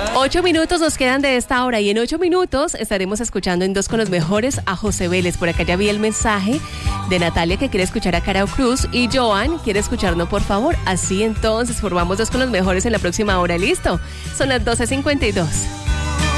8 minutos nos quedan de esta hora y en 8 minutos estaremos escuchando en Dos con los Mejores a José Vélez. Por acá ya vi el mensaje de Natalia que quiere escuchar a Carao Cruz y Joan quiere escucharnos, por favor. Así entonces formamos Dos con los Mejores en la próxima hora. ¿Listo? Son las 12:52.